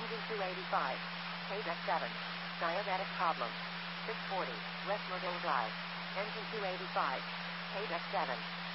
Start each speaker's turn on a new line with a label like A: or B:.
A: Engine 285. KDEC 7. Diabetic problem. 640. West Mobile Drive. Engine 285. KDEC 7.